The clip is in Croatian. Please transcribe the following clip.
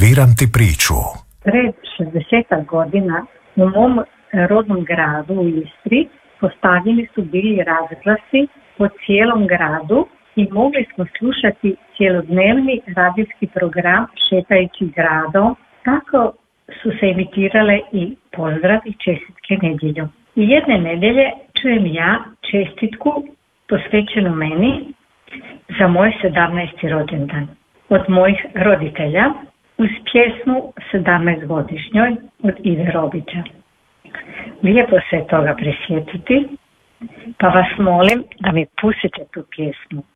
Sviram ti priču. Pred 60 godina u mom rodnom gradu u Istri postavljeni su bili razglasi po cijelom gradu i mogli smo slušati cjelodnevni radijski program šetajući gradom. Tako su se emitirale i pozdrav i čestitke nedjeljom. I jedne nedjelje čujem ja čestitku posvećenu meni za moj 17. rođendan od mojih roditelja uz pjesmu 17-godišnjoj od Ive Robića. Lijepo se toga prisjetiti, pa vas molim da mi pustite tu pjesmu.